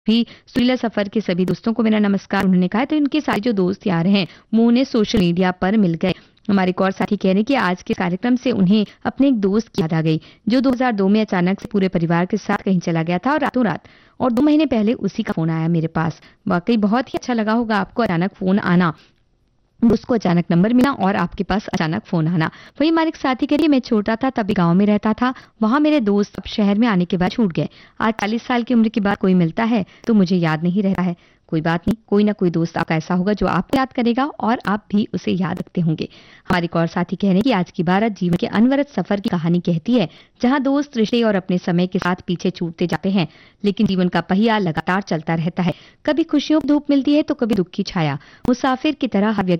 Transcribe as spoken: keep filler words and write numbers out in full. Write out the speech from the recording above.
भी सुरीला सफर के सभी दोस्तों को मेरा नमस्कार। उन्होंने कहा तो इनके सारे जो दोस्त यार हैं वो उन्हें सोशल मीडिया पर मिल गए। हमारे एक और साथी कह रहे हैं कि आज के कार्यक्रम से उन्हें अपने एक दोस्त की याद आ गई जो दो हज़ार दो में अचानक से पूरे परिवार के साथ कहीं चला गया था और रातों रात और दो महीने पहले उसी का फोन आया मेरे पास। वाकई बहुत ही अच्छा लगा होगा आपको अचानक फोन आना, उसको अचानक नंबर मिला और आपके पास अचानक फोन आना। वही हमारे एक साथी कह रही है मैं छोटा था तभी गांव में रहता था, वहां मेरे दोस्त अब शहर में आने के बाद छूट गए। आज चालीस साल की उम्र के बाद कोई मिलता है तो मुझे याद नहीं रहता है। कोई बात नहीं, कोई ना कोई दोस्त आपका ऐसा होगा जो आपको याद करेगा और आप भी उसे याद रखते होंगे। हमारे एक और साथी कह रहे हैं कि आज की बारात जीवन के अनवरत सफर की कहानी कहती है, जहां दोस्त रिश्ते और अपने समय के साथ पीछे छूटते जाते हैं, लेकिन जीवन का पहिया लगातार चलता रहता है। कभी खुशियों की धूप मिलती है तो कभी दुख की छाया। मुसाफिर की तरह हर व्यक्ति